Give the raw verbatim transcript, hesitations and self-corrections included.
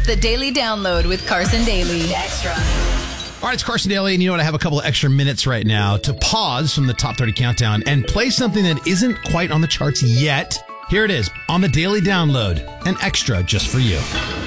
The Daily Download with Carson Daly. Extra. All right, it's Carson Daly, and you know what? I have a couple of extra minutes right now to pause from the Top thirty Countdown and play something that isn't quite on the charts yet. Here it is on the Daily Download, an extra just for you.